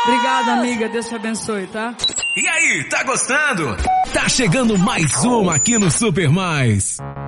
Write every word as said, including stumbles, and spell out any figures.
Obrigada, amiga. Deus te abençoe, tá? E aí, tá gostando? Tá chegando mais uma aqui no Super Mais.